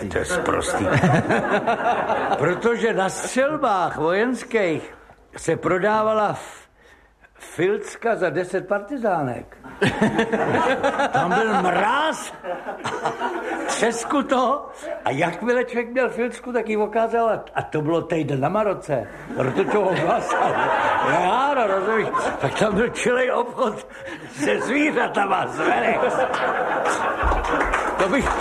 To je sprostý. Protože na střelbách vojenských se prodávala filcka za 10 partizánek. Tam byl mráz, třesku to a jakmile člověk měl filcku, tak ji okázal a to bylo týden na Maroce. Rtučovou hlasal. Já, rozumíš, tak tam byl čilej obchod se zvířatama, zverek. To bych...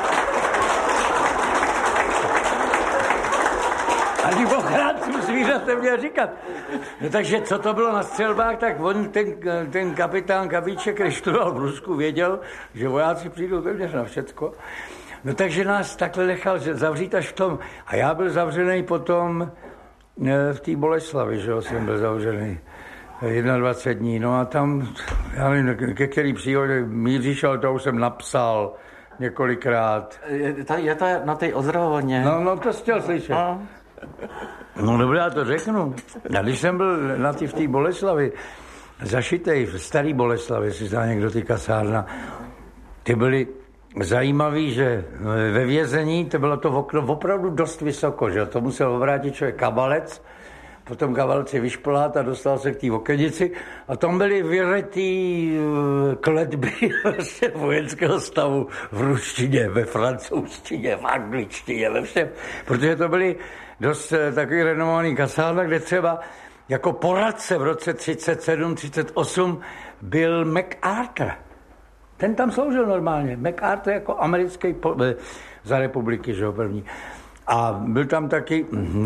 Ani ochráncům zvířatem měl říkat. No takže co to bylo na střelbách, tak on, ten kapitán Kabíček, který študoval v Rusku, věděl, že vojáci přijdou téměř na všecko. No takže nás takhle nechal zavřít až v tom. A já byl zavřený potom v té Boleslavi, že jo, jsem byl zavřený 21 dní. No a tam, já nevím, ke který příhodě míříš, ale to už jsem napsal několikrát. Je to na té ozdravovaně. No to jsi chtěl slyšet. No dobré, já to řeknu. A když jsem byl v té Boleslavi, zašitej v starý Boleslavi, si zná někdo ty kasárna, ty byly zajímavý, že ve vězení to bylo to okno opravdu dost vysoko, že to musel obrátit člověk kabalec, potom kabalec si vyšplhat a dostal se k té okenici a tam byly vyretý kletby vojenského stavu v ruštině, ve francouzštině, v angličtině, ve všem, protože to byly dost takový renomovaný kasárna, kde třeba jako poradce v roce 37-38 byl MacArthur. Ten tam sloužil normálně. MacArthur jako americký za republiky, že jo, první. A byl tam taky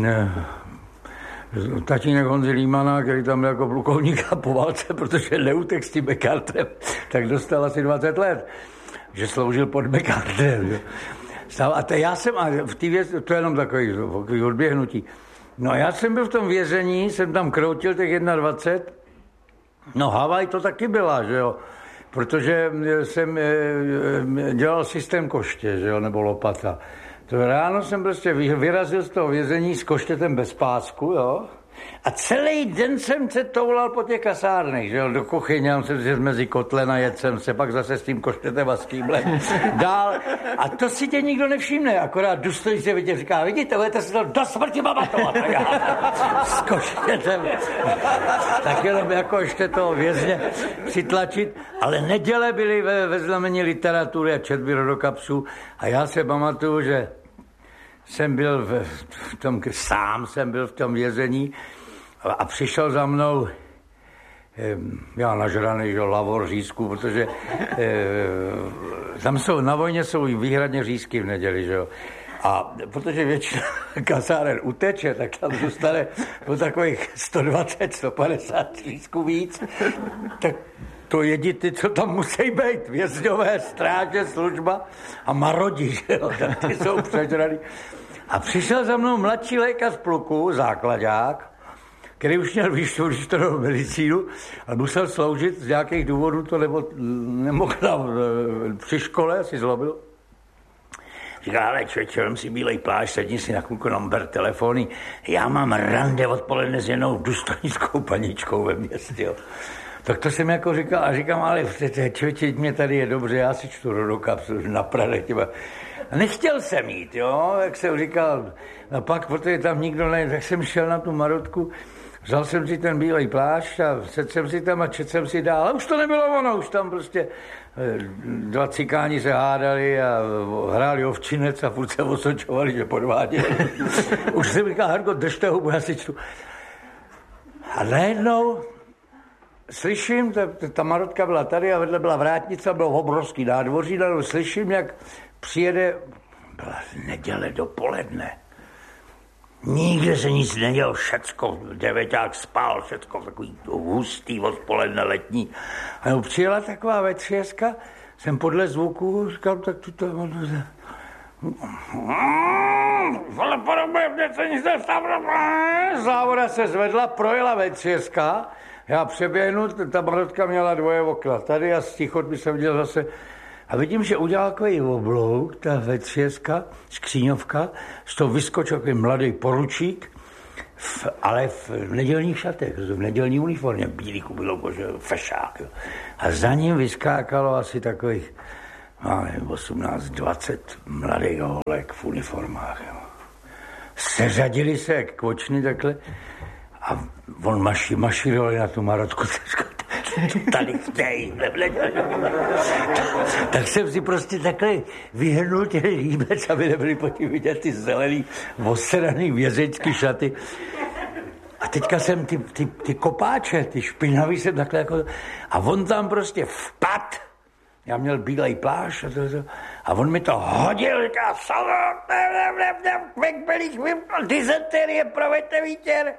tatínek Honzy Límana, který tam byl jako plukovník a po válce, protože neutek s tím MacArthurem, tak dostal asi 20 let, že sloužil pod MacArthurem. A já jsem, a v té věci, to je jenom takový odběhnutí. No a já jsem byl v tom vězení, jsem tam kroutil těch 21. No Havaj to taky byla, že jo. Protože jsem dělal systém koště, že jo, nebo lopata. To ráno jsem prostě vyrazil z toho vězení s koštětem bez pásku, jo. A celý den jsem se toulal po těch kasárnech, že jo, do kuchyně, jsem se mezi kotle najet jsem se, pak zase s tím koštětem a s tímhle dál. A to si tě nikdo nevšimne, akorát důstojník se vidět, říká, vidíte, budete si to do smrti pamatovat. S koštětem. Tak jenom jako ještě toho vězně přitlačit. Ale neděle byly ve znamení literatury a četby rodokapsů. A já se pamatuju, že jsem byl sám jsem byl v tom vězení a přišel za mnou já nažraný, že lavor řízku, protože tam na vojně jsou výhradně řízky v neděli, že jo. A protože většina kasáren uteče, tak tam zůstane po takových 120-150 řízků víc, tak to jedí ty, co tam musí být, vězňové, stráže, služba a marodi, že jo, ty jsou přežraný. A přišel za mnou mladší lékař pluku, základák, který už měl vyštudovanou medicínu, ale musel sloužit z nějakých důvodů, to nemohl při škole, asi zlobil. Říká, ale člověče, vem si bílej plášť, sedni si na chvilku, ber telefony. Já mám rande odpoledne s jednou důstojnickou paničkou ve městě, jo. Tak to jsem jako říkal, a říkám, ale člověče, mě tady je dobře, já si čtu rodokapsu na Praze těba. Nechtěl jsem jít, jo, jak jsem říkal, a pak, protože tam nikdo ne, tak jsem šel na tu Marotku, vzal jsem si ten bílej plášť a sedl jsem si tam a četl jsem si dál. A už to nebylo ono, už tam prostě dva cikáni se hádali a hráli ovčinec a furt se osočovali, že podváděli. Už jsem říkal, Herko, držte hubu, já si čtu. A najednou slyším, ta Marotka byla tady a vedle byla vrátnice, bylo obrovský nádvoří, a slyším, jak přijede, byla neděle dopoledne. Nikde se nic nedělo, všecko, devěťák spal, všecko takový hustý odpoledne letní. A přijela taková vetřieska, jsem podle zvuku říkal, tak tuto... Ale podobně, se nic nestává. Závora se zvedla, projela vetřieska, já přeběhnu, ta Marotka měla dvoje okna. Tady a z těch chodby jsem viděl zase. A vidím, že udělal takový oblouk, ta vetřieska, skříňovka, z toho vyskočil takový mladý poručík, ale v nedělních šatech, v nedělní uniformě, bílý kubilo, bože, fešák. Jo. A za ním vyskákalo asi takových nevím, 18, 20 mladých holek v uniformách. Jo. Seřadili se jak kočny takhle a on mašírovali na tu Marotku. Tady chtějí. Tak jsem si prostě takhle vyhrnul těch líbec, aby nebyli po tím vidět ty zelený, oseraný vězeňský šaty. A teďka jsem ty kopáče, ty špinavý jsem takhle jako... A on tam prostě vpad. Já měl bílej plášť a on mi to hodil, říká, dysenterie, proveďte výtěr.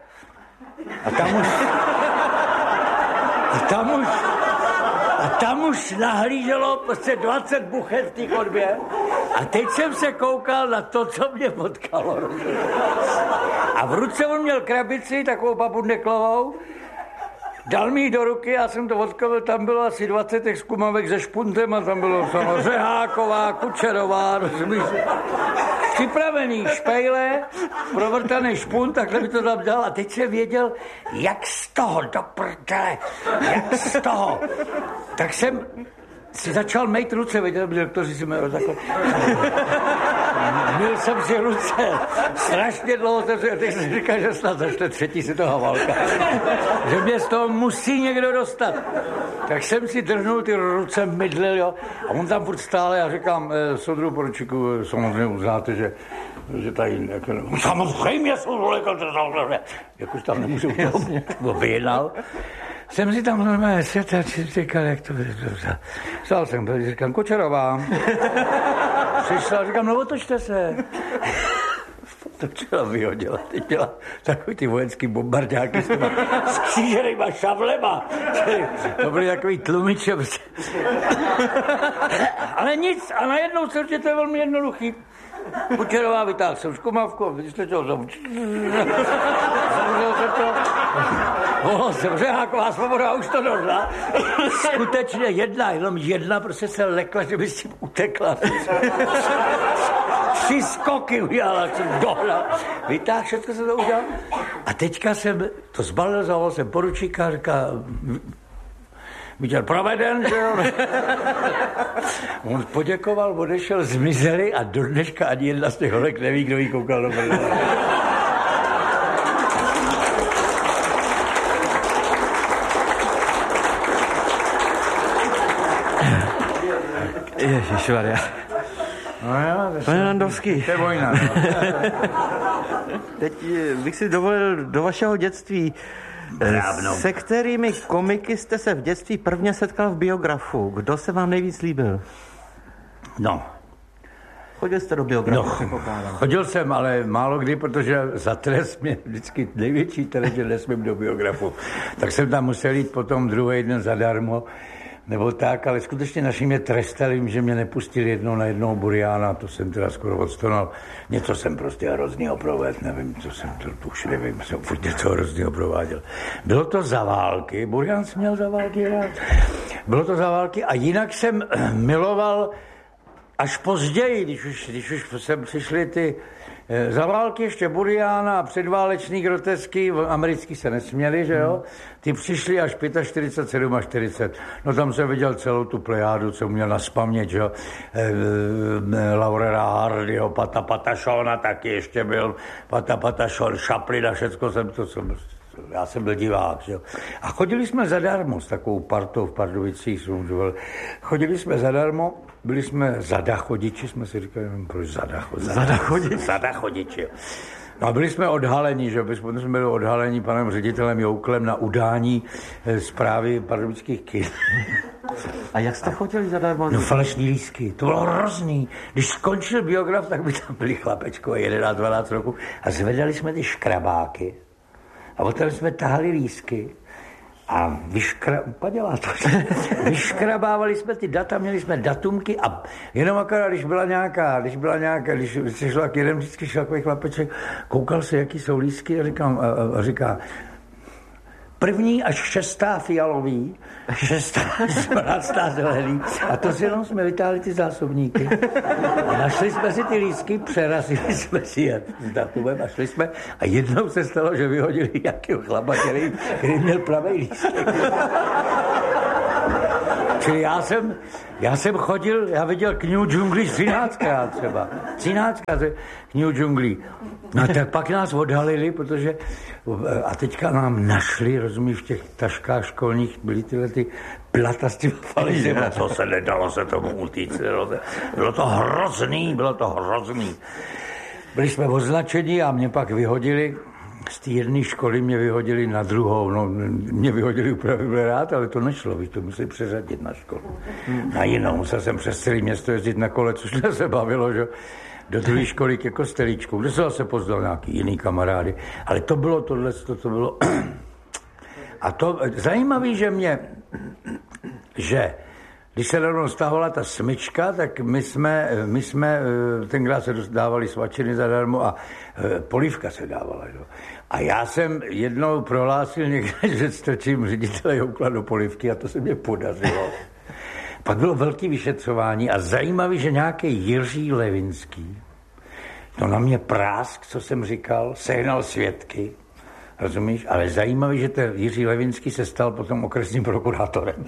A tam už nahlíželo prostě 20 buchet v té chodbě. A teď jsem se koukal na to, co mě potkalo. A v ruce on měl krabici, takovou papundeklovou, dal mi ji do ruky, já jsem to odkavil, tam bylo asi 20 těch zkumavek se špuntem a tam bylo samozřejmě Řeháková, Kučerová, rozumíš? Připravený špejle, provrtaný špunt, takhle by to tam dal a teď jsem věděl, jak z toho, do prdele, jak z toho. Tak jsem si začal mejt ruce, věděl, doktoři si měli takhle. Měl jsem si ruce strašně dlouho, teď jsem říkal, že snad začne třetí světová válka. Že mě z toho musí někdo dostat. Tak jsem si drhnul ty ruce, mydlil, jo. A on tam furt stále, já říkám, soudru poručíku, samozřejmě uznáte, že tady, jako, samozřejmě jsou jak už tam nemůžu vyjednal. Jsem si tam normálně světel, říkal, jak to je. Stál jsem, říkám, Kučerová. Přišla, říkám, no otočte se. Točila, vyhodila. Teď měla takový ty vojenský bombardáky s kříženýma šavlema. To byly takový tlumiče. Ale nic, a najednou se to je velmi jednoduchý. Kučerová vytáhl jsem škumavku, vyslečil jsem. Zavřel se to. Volal jsem Řeháková svoboda, už to došla. Skutečně jenom jedna prostě se lekla, že by s tím utekla. 3 skoky udělala, jsem dohnal. Vytáhl, všechno jsem to udělal. A teďka jsem to zbalil, zavolal jsem poručíka, říká, viděl proveden, že jo? On poděkoval, odešel, zmizeli a do dneška ani jedna z těch holek neví, kdo jí koukal do prdele. Ježišmarja. No jo, Pane Landovský. To je vojna. Teď bych si dovolil do vašeho dětství. Se kterými komiky jste se v dětství prvně setkal v biografu? Kdo se vám nejvíc líbil? No. Chodil jste do biografu? No, chodil jsem, ale málo kdy, protože za trest mě vždycky největší trest, že nesmím do biografu. Tak jsem tam musel jít potom druhý den zadarmo, nebo tak, ale skutečně naši mě trestali, že mě nepustili jednou na jednoho Buriána, to jsem teda skoro odstonal. Něco jsem prostě hroznýho provedl, nevím, co jsem to už nevím, jsem furt něco hroznýho prováděl. Bylo to za války, Burián jsem měl za války rád. Bylo to za války a jinak jsem miloval až později, když už sem přišly ty za války ještě Buriána a předválečný grotesky, americký se nesměli, že jo? Ty přišli až 45, 40. No tam jsem viděl celou tu plejádu, co měl na spaměť, že jo? Laurela Hardyho, Pata Šona taky ještě byl, Pata Šon, Chaplina, všecko já jsem byl divák, že jo. A chodili jsme zadarmo s takovou partou v Pardubicích, chodili jsme zadarmo, byli jsme zadachodíči, jsme si říkali, proč zadachodíči, jo. No a byli jsme odhaleni, že jo, jsme byli odhaleni panem ředitelem Jouklem na udání zprávy pardubických kin. A jak jste chodili zadarmo? No falešný lístky, to bylo hrozný. Když skončil biograf, tak by tam byli chlapečkové 11-12 roku a zvedali jsme ty škrabáky a potom jsme tahali lístky a vyškrabávali jsme ty data, měli jsme datumky a jenom akorát, když se šlo, jak jeden vždycky šel takový chlapeček, koukal se, jaký jsou lístky a říká, 1. až 6. fialový, 6. až 12. zelený. A to si jenom jsme vytáhli ty zásobníky. A našli jsme si ty lístky, přerazili jsme si je s datumem a šli jsme. A jednou se stalo, že vyhodili nějakého chlapa, který měl pravej lístek. Čili já jsem chodil, já viděl Knihu džunglí 13krát třeba. 13krát Knihu džunglí. No tak pak nás odhalili, protože a teďka nám našli, rozumíš, v těch taškách školních byly tyhle ty plata s tím falisem. Co se nedalo se tomu utíct. Bylo to hrozný. Byli jsme označeni a mě pak vyhodili. Z té jedné školy mě vyhodili na druhou. No, mě vyhodili úplně byl rád, ale to nešlo, to museli přeřadit na školu. Na jinou. Musel jsem přes celé město jezdit na kole, což mě se bavilo, že do druhé školy ke Kostelíčku, kde se zase poznal nějaký jiný kamarády. Ale to bylo tohle, to bylo... A to zajímavé, že když se rovnou stahovala ta smyčka, tak my jsme tenkrát se dávali svačiny zadarmo a polívka se dávala. Jo. A já jsem jednou prohlásil někde, že strčím ředitele Joukla do polívky a to se mě podařilo. Pak bylo velké vyšetřování a zajímavé, že nějaký Jiří Levinský, to na mě prásk, co jsem říkal, sehnal svědky, rozumíš? Ale zajímavé, že ten Jiří Levinský se stal potom okresním prokurátorem.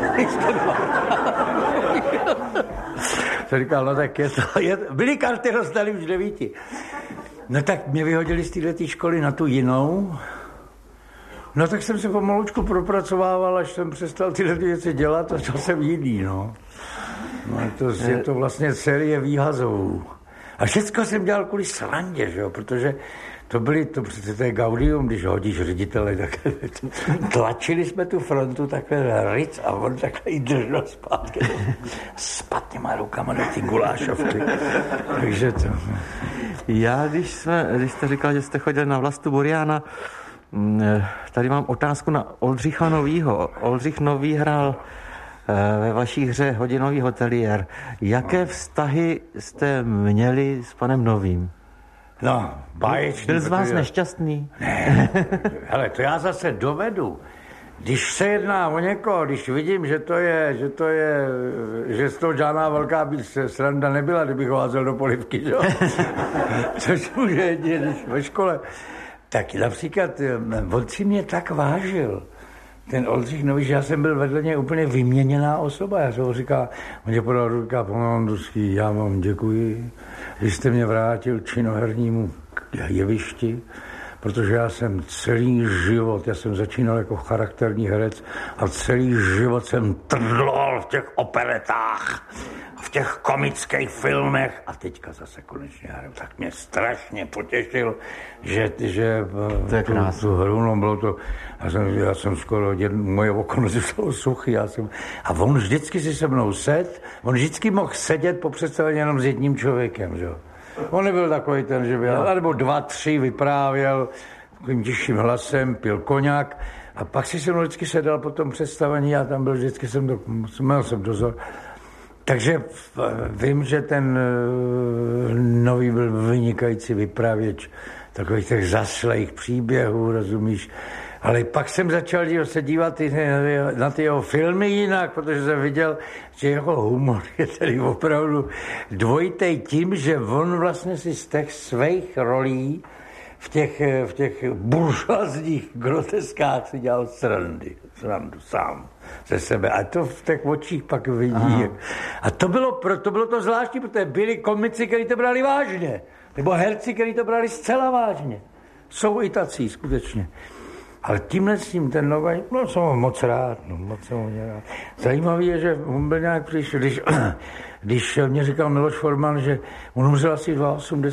Jsem říkal, no tak byly karty rozdali už 9. No tak mě vyhodili z této školy na tu jinou. No tak jsem se pomalučku propracovával, až jsem přestal tyhle věci dělat a to jsem jiný, no. Je to vlastně série výhazů. A všecko jsem dělal kvůli srandě, že jo, protože to je gaudium, když hodíš ředitele, tak tlačili jsme tu frontu takhle ryc a on takhle i držel zpátky. S těma rukama do ty gulášovky. Takže to... Já, když jste říkal, že jste chodil na Vlastu Buriana, tady mám otázku na Oldřicha Novýho. Oldřich Nový hrál ve vaší hře Hodinový hoteliér. Jaké vztahy jste měli s panem Novým? No, báječný. Byl z vás nešťastný? Ne, hele, to já zase dovedu. Když se jedná o někoho, když vidím, že z toho žádná velká sranda nebyla, kdybych ho házel do polivky, že? Což může jedině, když ve škole. Tak například, on si mě tak vážil, ten Oldřich Nový, že já jsem byl vedle něj úplně vyměněná osoba. Já jsem ho říkal, on mě podal ruku, pan Ondruský, já vám děkuji, že jste mě vrátil činohernímu jevišti, protože já jsem celý život, já jsem začínal jako charakterní herec a celý život jsem trdlol v těch operetách, v těch komických filmech a teďka zase konečně hraju. Tak mě strašně potěšil, že tu hru, no bylo to, já jsem skoro, moje oko zůstalo suchý, a on vždycky si se mnou on vždycky mohl sedět po představení jenom s jedním člověkem, že jo. On nebyl takový ten, že by, nebo 2, 3 vyprávěl takovým tiším hlasem, pil koňák a pak si se mnou vždycky sedal po tom představení a tam byl vždycky, měl jsem dozor. Takže vím, že ten Nový byl vynikající vypravěč takových těch zaslejch příběhů, rozumíš. Ale pak jsem začal se dívat na ty jeho filmy jinak, protože jsem viděl, že jeho humor je tedy opravdu dvojitej tím, že on vlastně si z těch svých rolí v těch buržoazních groteskách si dělal srandu sám ze sebe. A to v těch očích pak vidí. Aha. A to bylo to zvláštní, protože byli komici, kteří to brali vážně. Nebo herci, kteří to brali zcela vážně. Jsou i tací, skutečně. Ale tímhle s tím ten Nový, no jsem ho moc rád. Zajímavý je, že on byl nějak když mě říkal Miloš Forman, že on umřel asi v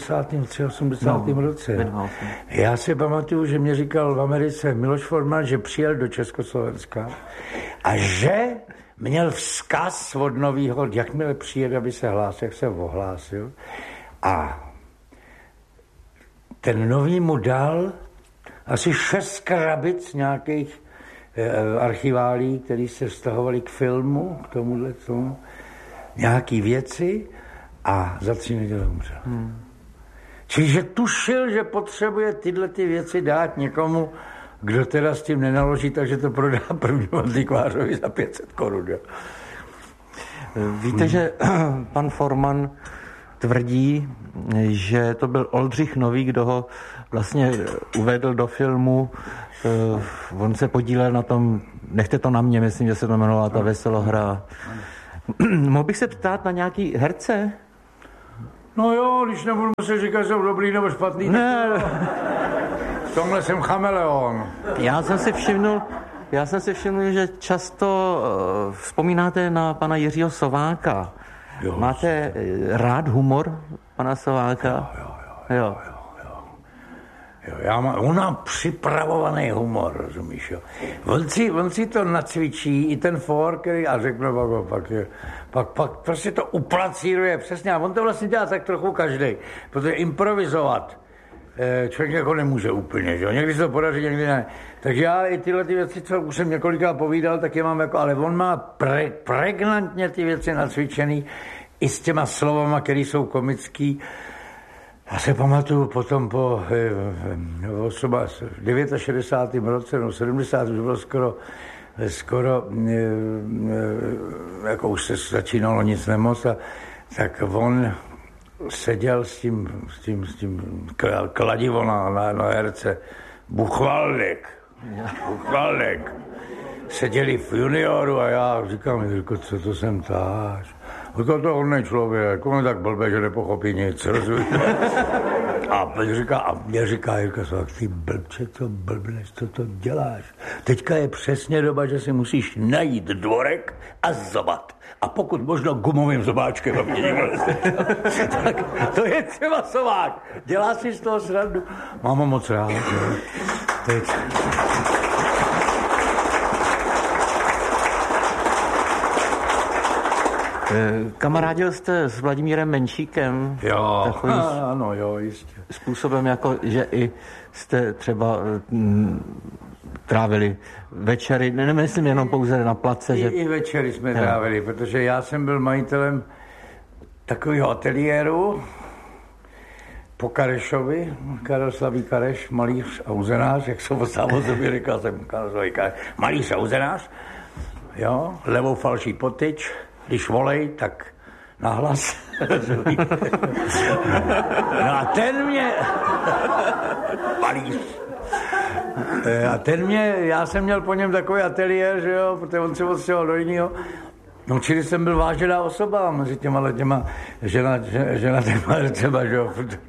83. roce. Já si pamatuju, že mě říkal v Americe Miloš Forman, že přijel do Československa a že měl vzkaz od Novýho, jakmile přijede, aby se hlásil, jak se ohlásil. A ten Nový mu dal asi 6 krabic nějakých archiválí, které se vztahovaly k filmu, k tomuhle tomu, nějaký věci a za 3 neděle umřel. Čiže tušil, že potřebuje tyhle ty věci dát někomu, kdo teda s tím nenaloží, takže to prodá prvnímu antikvářovi za 500 korun. Víte, že pan Forman tvrdí, že to byl Oldřich Nový, kdo ho vlastně uvedl do filmu. On se podílel na tom Nechte to na mě, myslím, že se to jmenovala ta Veselohra. Mohl bych se ptát na nějaký herce? No jo, když nebudu muset říkat, že jsou dobrý nebo špatný, ne. Tak v tomhle jsem chameleon. Já jsem si všiml, že často vzpomínáte na pana Jiřího Sováka. Jo. Máte rád humor pana Sováka? Jo. On má připravovaný humor, rozumíš, jo. On si to nacvičí, i ten for, který, a řekne pak prostě to uplacíruje přesně, a on to vlastně dělá tak trochu každej, protože improvizovat člověk jako nemůže úplně, že jo, někdy se to podaří, někdy ne. Takže já i tyhle ty věci, co už jsem několikrát povídal, tak je mám jako, ale on má pregnantně ty věci nacvičený, i s těma slovama, které jsou komický. Já se pamatuju potom po 69. roce, no 70, už bylo skoro jako už se začínalo nic nemoc, tak on seděl s tím kladivo na herce Buchwaldek. Seděli v junioru a já říkám, Jirko, co to jsem táž? Říkal, to hodný člověk, on je tak blbý, že nepochopí nic, rozumíte? A mě říká, Jirka, ty blbče, co blbneš, co to děláš? Teďka je přesně doba, že si musíš najít dvorek a zobat. A pokud možno gumovým zobáčkem, aby nikdo tak to je třeba Sovák. Dělá si z toho srandu. Mám ho moc rád. Teď. Kamarádil jste s Vladimírem Menšíkem? Jo, ano, jo, jistě. Způsobem, jako, že i jste třeba trávili večery, nemyslím jenom pouze na place. I večery jsme trávili, protože já jsem byl majitelem takového ateliéru po Karešovi, Karel Slaví Kareš, malíř a uzenář, jak jsem sám o sobě říkal, jsem Karel Slaví Kareš, malíř a uzenář, jo, levou falší potyč, když volej, tak nahlas. No a ten mě... malíř. A ten mě, já jsem měl po něm takový ateliér, že jo, protože on se odstěhoval do jiného. No, čili jsem byl vážená osoba mezi těma těma třeba, že jo,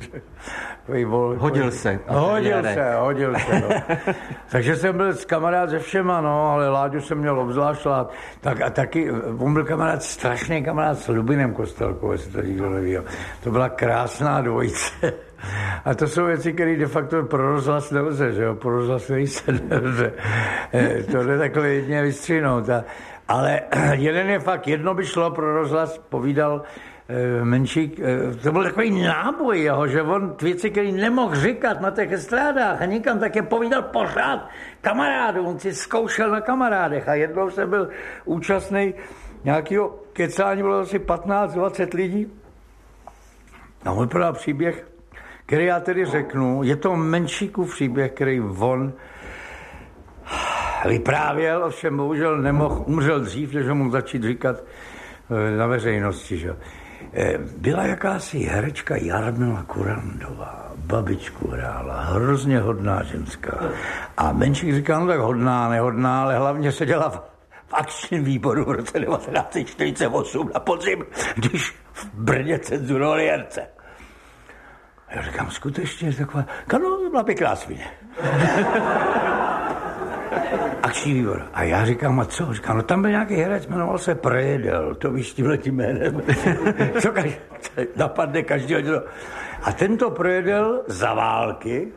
Hodil se. Hodil se, no. Takže jsem byl kamarád se všema, no, ale Láďu jsem měl obzvlášť rád. Tak a taky, on byl strašný kamarád s Lubinem Kostelkou, jestli to nikdo neví. To byla krásná dvojice. A to jsou věci, které de facto pro rozhlas nelze, že jo, pro rozhlas se nelze. To jde takhle jedně vystřihnout. Ale jeden je fakt, jedno by šlo pro rozhlas, povídal Menšík, to byl takový náboj jeho, že on věci, které nemohl říkat na těch estrádách a nikam, tak je povídal pořád kamarádu, on si zkoušel na kamarádech a jednou jsem byl účastný nějakého kecání, bylo asi 15-20 lidí a on podal příběh, který já tedy řeknu, je to Menšíkův příběh, který on vyprávěl, ovšem bohužel nemohl, umřel dřív, než ho mohl začít říkat na veřejnosti. Že? Byla jakási herečka Jarmila Kurandová, babičku hrála, hrozně hodná ženská. A Menšík říkal, no tak hodná, nehodná, ale hlavně seděla v akčním výboru v roce 1948 na podzim, když v Brně cenzurovali herce. Já říkám, skutečně taková, no, byla pěkná svině. Akční výbor. A já říkám, a co? Říkám, no tam byl nějaký herec, jmenoval se Prejedel, to víš tímhletím jménem. Co napadne každého. A tento Prejedel za války,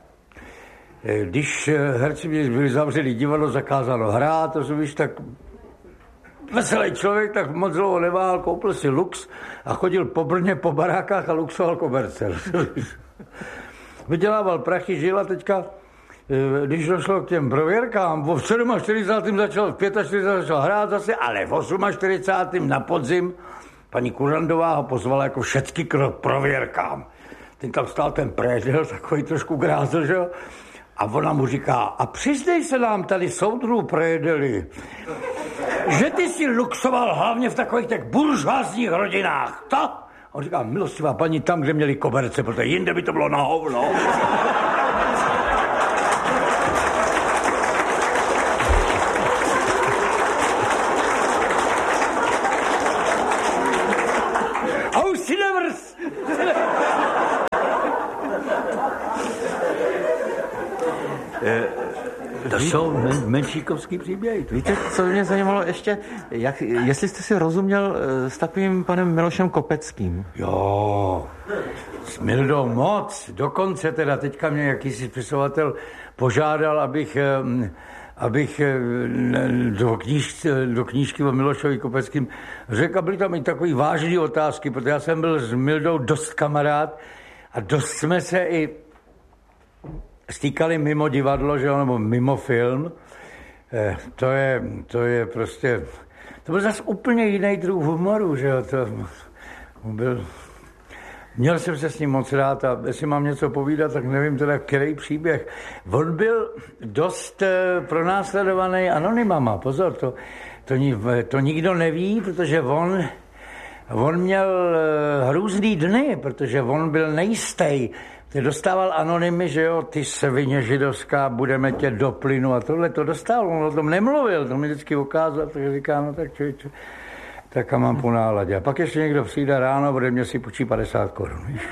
když herci byli zavřeli divadlo, zakázáno hrát, to víš, tak veselý člověk, tak moc dlouho nevál, koupil si lux a chodil po Brně, po barákách a luxoval koberce. Vydělával prachy, žil a teďka když došlo k těm prověrkám, v 47. začal, v 45. začal hrát zase, ale v 48. na podzim paní Kurandová ho pozvala jako všetky k prověrkám. Ten tam stál ten Prejedel, takový trošku grázl, že jo? A ona mu říká, a přiznej se nám tady soudruhu Prejedeli, že ty si luxoval hlavně v takových těch buržoázních rodinách, to? A on říká, milostivá paní, tam, kde měli koberce, protože jinde by to bylo na hovno. To jsou menšíkovský příběhy. Víte, co mě zajímalo ještě, jestli jste si rozuměl s takovým panem Milošem Kopeckým? Jo, s Mildou moc. Dokonce teda teďka mě jakýsi spisovatel požádal, abych do knížky o Milošovi Kopeckým řekl, a byly tam i takový vážný otázky, protože já jsem byl s Mildou dost kamarád a dost jsme se i stýkali mimo divadlo, že jo, nebo mimo film. To je prostě... To byl zase úplně jiný druh humoru, že jo. Měl jsem se s ním moc rád a jestli mám něco povídat, tak nevím teda, který příběh. On byl dost pronásledovaný anonymama. Pozor, to nikdo neví, protože on měl hrůzný dny, protože on byl nejistý. Ty dostával anonymy, že jo, ty svině židovská, budeme tě do plynu a tohle to dostal, on o tom nemluvil, to mi vždycky ukázal, takže říká, no tak člověče, tak a mám po náladě. A pak ještě někdo přijde ráno, ode mě si půjčí 50 korun, víš.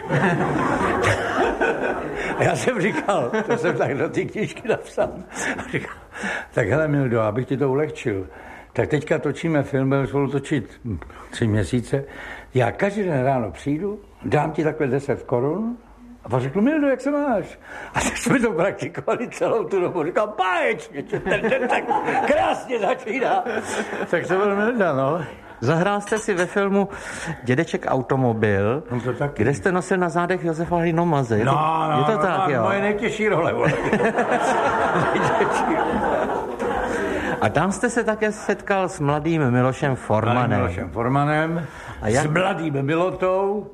A já jsem říkal, to jsem tak do té knížky napsal, říkal, tak hele Mildo, abych ti to ulehčil, tak teďka točíme film, budeme spolu točit 3 měsíce, já každý den ráno přijdu, dám ti takhle 10 korun, a pak řekl, Mildo, jak se máš? A tak jsme to praktikovali celou tu dobu. Říkal, báječně, ten den tak krásně začíná. Tak to byl Milda, no. Zahrál jste si ve filmu Dědeček automobil, no kde jste nosil na zádech Josefa Hlinomaze. Je to tak, jo? Moje nejtěžší role. A tam jste se také setkal s mladým Milošem Formanem. S mladým Milotou,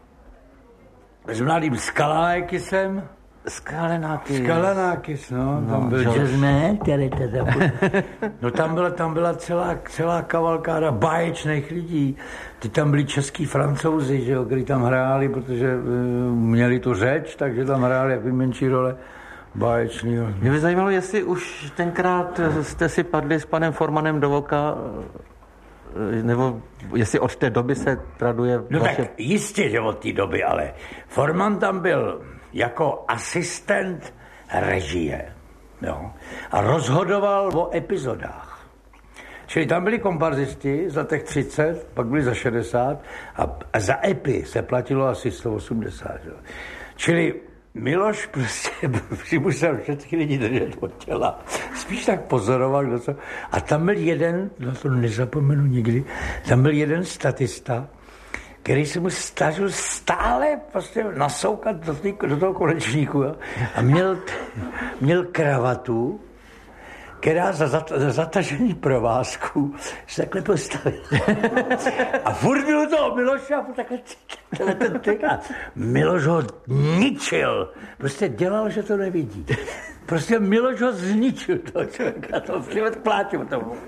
s mladým Skalanákisem. Skalanákis, no, tam byl jazzman, no tam byla celá kavalkáda báječných lidí. Ty tam byli český Francouzi, že jo, kteří tam hráli, protože měli tu řeč, takže tam hráli jako menší role báječný. Mě by zajímalo, jestli už tenkrát jste si padli s panem Formanem do voka, nebo jestli od té doby se traduje... No vaše... tak jistě, že od té doby, ale Forman tam byl jako asistent režie, jo, a rozhodoval o epizodách. Čili tam byli komparzisti za těch 30, pak byli za 60 a za epi se platilo asi 180. Jo. Čili Miloš prostě musel všechny lidi držet od těla. Spíš tak pozoroval, kdo co. A tam byl jeden, no to nezapomenu nikdy, tam byl jeden statista, který se mu snažil stále prostě nasoukat do toho konečníku. Jo? A měl kravatu, která za zatažený provázku se takhle postavila. A furt bylo toho Miloše a takhle ten tyk. A Miloš ho ničil. Prostě dělal, že to nevidí. Prostě Miloš ho zničil toho člověka. To přived k pláču.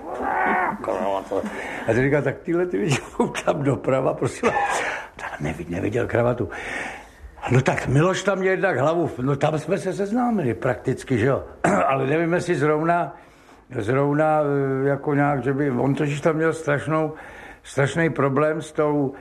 A ty říká, tak tyhle ty lidi tam doprava, prosím. Neviděl kravatu. No tak Miloš tam měl jednak hlavu, no tam jsme se seznámili prakticky, že jo. Ale nevím, jestli zrovna jako nějak, že by, on totiž tam měl strašný problém s tou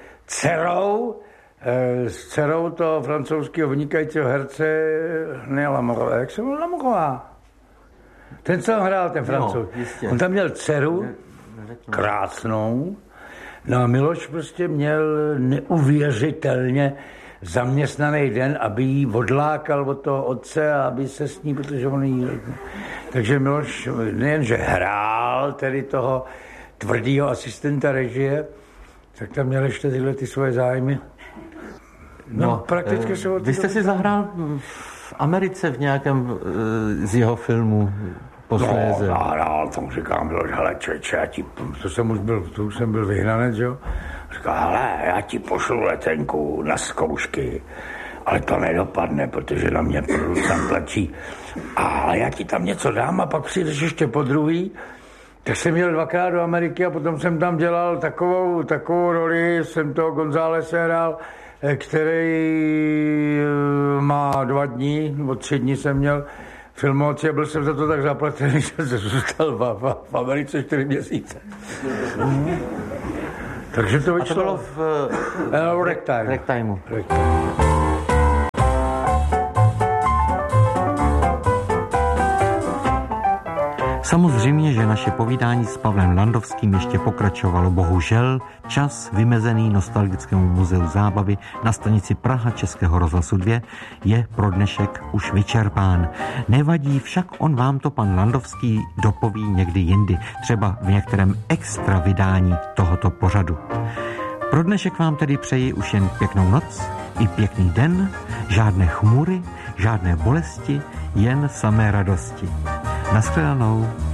dcerou toho francouzského vynikajícího herce, ne Lamorová, jak se jmenuje Lamorová? Ten, co hrál, ten Francouz. On tam měl dceru, krásnou, no a Miloš prostě měl neuvěřitelně zaměstnaný den, aby jí odlákal od toho otce a aby se s ní, protože on jí... Takže Miloš nejenže hrál tedy toho tvrdýho asistenta režie, tak tam měl ještě tyhle ty svoje zájmy. No prakticky se od... Vy jste si zahrál v Americe v nějakém z jeho filmu posléze. No, hrál, tomu říkám, Miloš, hele, čeče, to už jsem byl vyhnanec, jo. Říká, hele, já ti pošlu letenku na zkoušky, ale to nedopadne, protože na mě producent tlačí. Ale já ti tam něco dám a pak přijdeš ještě po druhý. Tak jsem jel 2krát do Ameriky a potom jsem tam dělal takovou roli, jsem toho Gonzálese hrál, který má 2 dní, nebo 3 dní jsem měl filmovací a byl jsem za to tak zaplacený, že jsem zůstal v Americe 4 měsíce. Takže to vyšlo. A to bylo v Ragtimeu. Samozřejmě, že naše povídání s Pavlem Landovským ještě pokračovalo. Bohužel čas vymezený Nostalgickému muzeu zábavy na stanici Praha Českého rozhlasu 2 je pro dnešek už vyčerpán. Nevadí, však on vám to pan Landovský dopoví někdy jindy, třeba v některém extra vydání tohoto pořadu. Pro dnešek vám tedy přeji už jen pěknou noc i pěkný den, žádné chmury, žádné bolesti, jen samé radosti. Naschledanou.